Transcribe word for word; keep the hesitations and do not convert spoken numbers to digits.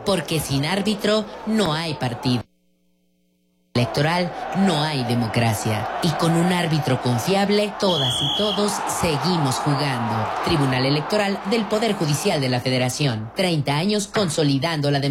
Porque sin árbitro no hay partido electoral, no hay democracia. Y con un árbitro confiable, todas y todos seguimos jugando. Tribunal Electoral del Poder Judicial de la Federación. treinta años consolidando la democracia.